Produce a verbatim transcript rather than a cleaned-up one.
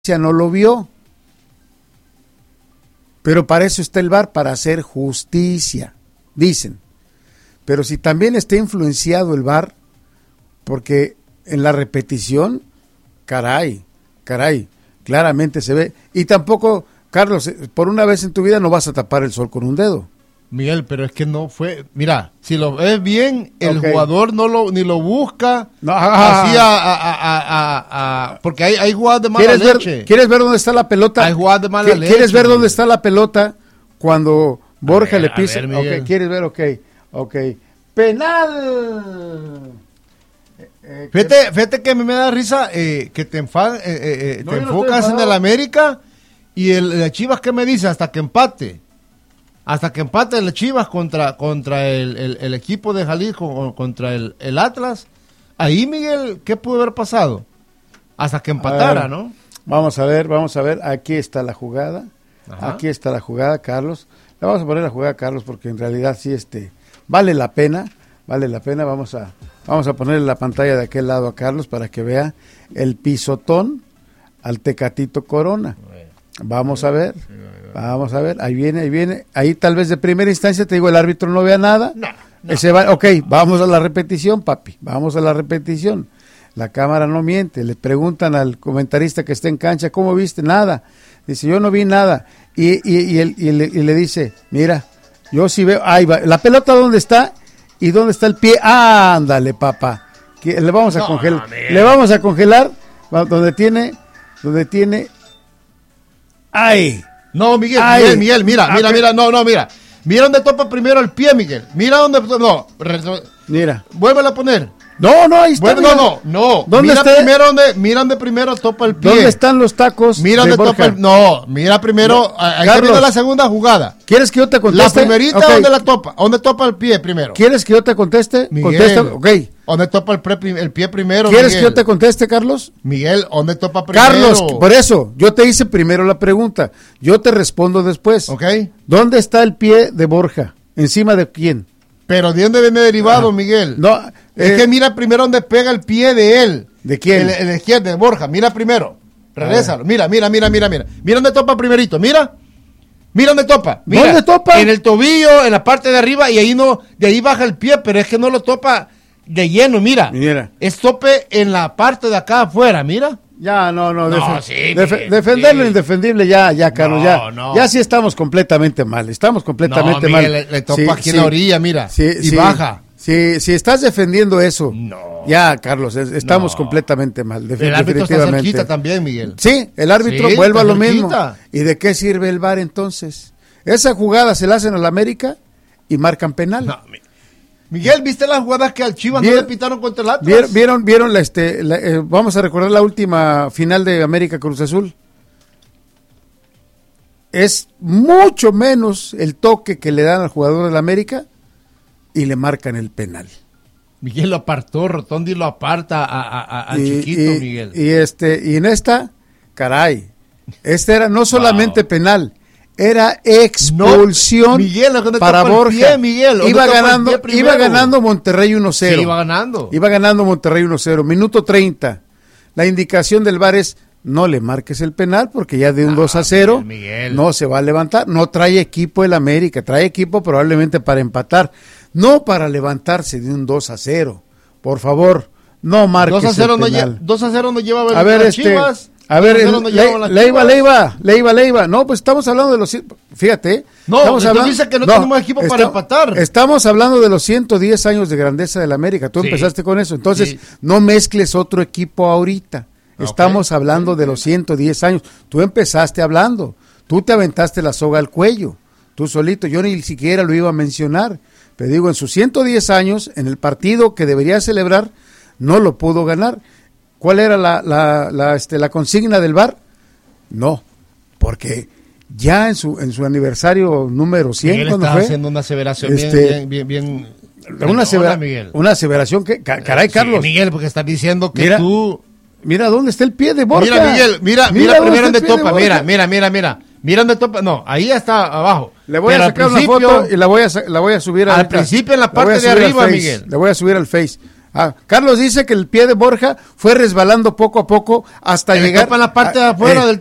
no lo vio. Pero para eso está el V A R, para hacer justicia, dicen. Pero si también está influenciado el V A R, porque en la repetición, caray, caray, claramente se ve. Y tampoco, Carlos, por una vez en tu vida no vas a tapar el sol con un dedo. Miguel, pero es que no fue, mira, si lo ves bien, el okay. jugador no lo ni lo busca, no, así a, a, a, a, a, porque hay, hay jugadas de mala ¿Quieres leche. Ver, ¿Quieres ver dónde está la pelota? Hay jugadas de mala leche. ¿Quieres ver dónde está la pelota cuando Borja ver, le pisa? Ver, okay, ¿quieres ver? Ok, ok. ¡Penal! Eh, fíjate, fíjate que a mí me da risa eh, que te, enfa, eh, eh, no, te enfocas no en el América y el, el Chivas, ¿qué me dice? Hasta que empate. Hasta que empate el Chivas contra, contra el, el, el equipo de Jalisco, contra el, el Atlas. Ahí, Miguel, ¿qué pudo haber pasado? Hasta que empatara, ver, ¿no? Vamos a ver, vamos a ver. Aquí está la jugada. Ajá. Aquí está la jugada, Carlos. Le vamos a poner la jugada, Carlos, porque en realidad sí este, vale la pena. Vale la pena. Vamos a, vamos a ponerle la pantalla de aquel lado a Carlos para que vea el pisotón al Tecatito Corona. Vamos a ver. Vamos a ver, ahí viene, ahí viene, ahí tal vez de primera instancia te digo el árbitro no vea nada, no, no. Ese va, ok, vamos a la repetición, papi, vamos a la repetición, la cámara no miente, le preguntan al comentarista que está en cancha, ¿cómo viste? Nada, dice yo no vi nada, y, y, y, él, y, le, y le dice, mira, yo sí veo, ahí va, la pelota ¿dónde está? ¿Y dónde está el pie? Ah, ándale papá, que le vamos a no, congelar, no, le vamos a congelar, donde tiene, donde tiene, ¡ay! No, Miguel, Ay, Miguel, Miguel, mira, mira, mira, no, no, mira. Mira dónde topa primero el pie, Miguel. Mira dónde, no. Mira. Vuélvela a poner. No, no, ahí está. Bueno, no, no, no. ¿Dónde mira está? primero donde, mira donde primero topa el pie. ¿Dónde están los tacos? Mira dónde topa el, no, mira primero, no, ahí está viendo la segunda jugada. ¿Quieres que yo te conteste? La primerita, okay. ¿Dónde la topa? ¿Dónde topa el pie primero? ¿Quieres que yo te conteste? Miguel, Contesta, ok. ¿Dónde topa el, pre, el pie primero? ¿Quieres Miguel? que yo te conteste, Carlos? Miguel, ¿dónde topa primero? Carlos, por eso, yo te hice primero la pregunta. Yo te respondo después. Ok. ¿Dónde está el pie de Borja? ¿Encima de quién? Pero ¿de dónde viene derivado, ah, Miguel? No, es eh, que mira primero dónde pega el pie de él. ¿De quién? El, el izquierdo, de Borja. Mira primero. Regrésalo. Mira, mira, mira, mira, mira. Mira dónde topa primerito. Mira. Mira dónde topa. Mira. ¿Dónde topa? En el tobillo, en la parte de arriba, y ahí no, de ahí baja el pie, pero es que no lo topa de lleno, mira. Mira. Es tope en la parte de acá afuera, mira. Ya, no, no, no defe- sí, defe- sí, defender lo sí. indefendible ya, ya, Carlos, no, ya, no. ya sí estamos completamente mal, estamos completamente no, mal. Miguel, le, le topa sí, aquí sí, en la orilla, mira, sí, y sí, baja. Si sí, sí estás defendiendo eso, no. ya, Carlos, es, estamos no. completamente mal, def- el árbitro definitivamente. está cerquita también, Miguel. Sí, el árbitro sí, vuelve a lo cerquita. mismo. ¿Y de qué sirve el V A R entonces? Esa jugada se la hacen al América y marcan penal. No, mi... Miguel, ¿viste las jugadas que al Chivas no le pitaron contra el Atlas? ¿Vieron, vieron, vieron la, este, la, eh, vamos a recordar la última final de América Cruz Azul? Es mucho menos el toque que le dan al jugador del América y le marcan el penal. Miguel lo apartó, Rotondi lo aparta a, a, a, a y, Chiquito, y, Miguel. Y, este, y en esta, caray, este era no solamente wow. penal, era expulsión no, Miguel, para Borja. Pie, Miguel, iba ganando, iba ganando Monterrey uno cero. Sí, iba ganando. Iba ganando Monterrey uno cero, minuto treinta. La indicación del V A R es no le marques el penal porque ya de un ah, dos a cero Miguel, Miguel. no se va a levantar. No trae equipo el América, trae equipo probablemente para empatar, no para levantarse de un dos a cero. Por favor, no marques dos a cero el penal. No, dos a cero no lleva a ver, este, Chivas. A ver, el, no Le, Leiva, Leiva, Leiva, Leiva. No, pues estamos hablando de los... Fíjate. No, estamos hablando, dice que no, no tenemos equipo está, para empatar. Estamos hablando de los ciento diez años de grandeza del América. Tú sí. empezaste con eso. Entonces, sí. no mezcles otro equipo ahorita. Estamos okay. hablando de los ciento diez años. Tú empezaste hablando. Tú te aventaste la soga al cuello. Tú solito. Yo ni siquiera lo iba a mencionar. Pero digo, en sus ciento diez años, en el partido que debería celebrar, no lo pudo ganar. ¿Cuál era la, la, la, este, la consigna del V A R? No, porque ya en su en su aniversario número cien, Miguel ¿cuándo está fue? haciendo una aseveración este, bien, bien, bien, bien una, asevera, Miguel. una aseveración que, caray, sí, Carlos. Miguel, porque estás diciendo que mira, tú... Mira dónde está el pie de Borja. Mira, Miguel, mira, mira, mira primero donde topa, mira, mira, mira, mira. Mira donde topa, no, ahí está abajo. Le voy Pero a sacar una foto y la voy a, la voy a subir al, al principio en la parte de arriba, Miguel. Le voy a subir al Face. Ah, Carlos dice que el pie de Borja fue resbalando poco a poco hasta que llegar en la parte de afuera eh, del,